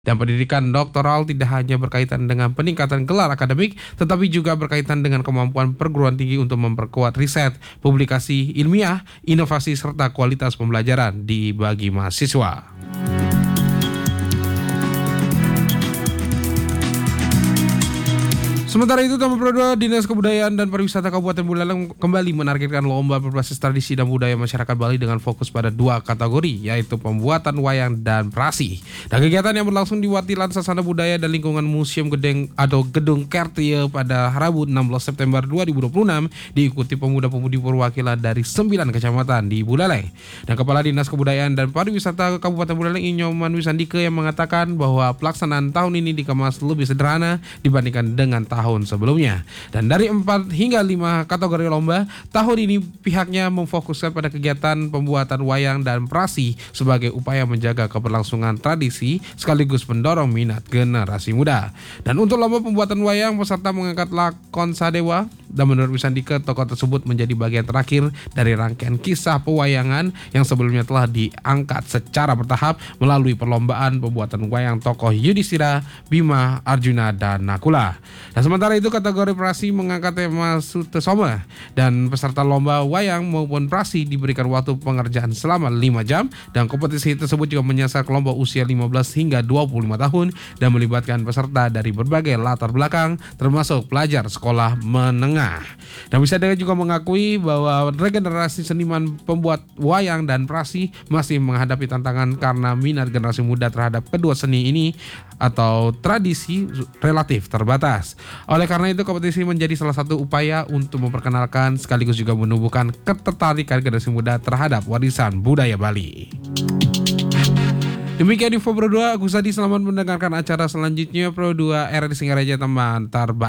Dan pendidikan doktoral tidak hanya berkaitan dengan peningkatan gelar akademik, tetapi juga berkaitan dengan kemampuan perguruan tinggi untuk memperkuat riset, publikasi ilmiah, inovasi, serta kualitas pembelajaran bagi mahasiswa. Sementara itu, Taman Pro 2 Dinas Kebudayaan dan Pariwisata Kabupaten Buleleng kembali menargetkan lomba berbasis tradisi dan budaya masyarakat Bali dengan fokus pada 2 kategori, yaitu pembuatan wayang dan prasi. Dan kegiatan yang berlangsung di Watilan Sasana Budaya dan Lingkungan Museum Gedung Kertie pada Rabu 16 September 2026 diikuti pemuda-pemudi perwakilan dari 9 kecamatan di Buleleng. Dan Kepala Dinas Kebudayaan dan Pariwisata Kabupaten Buleleng Inyoman Wisandike yang mengatakan bahwa pelaksanaan tahun ini dikemas lebih sederhana dibandingkan dengan tahun sebelumnya. Dan dari 4 hingga 5 kategori lomba, tahun ini pihaknya memfokuskan pada kegiatan pembuatan wayang dan prasi sebagai upaya menjaga keberlangsungan tradisi sekaligus mendorong minat generasi muda. Dan untuk lomba pembuatan wayang, peserta mengangkat lakon Sadewa, dan menurut Wisandike, tokoh tersebut menjadi bagian terakhir dari rangkaian kisah pewayangan yang sebelumnya telah diangkat secara bertahap melalui perlombaan pembuatan wayang tokoh Yudhistira, Bima, Arjuna, dan Nakula. Dan sementara itu, kategori prasi mengangkat tema Sutesoma, dan peserta lomba wayang maupun prasi diberikan waktu pengerjaan selama 5 jam, dan kompetisi tersebut juga menyasar kelompok usia 15 hingga 25 tahun dan melibatkan peserta dari berbagai latar belakang termasuk pelajar sekolah menengah. Dan Wisandike juga mengakui bahwa regenerasi seniman pembuat wayang dan prasi masih menghadapi tantangan karena minat generasi muda terhadap kedua seni ini atau tradisi relatif terbatas. Oleh karena itu, kompetisi menjadi salah satu upaya untuk memperkenalkan sekaligus juga menumbuhkan ketertarikan generasi muda terhadap warisan budaya Bali. Demikian info Pro 2, Agus Adi, selamat mendengarkan acara selanjutnya Pro 2 RRI Singaraja, teman terbaik.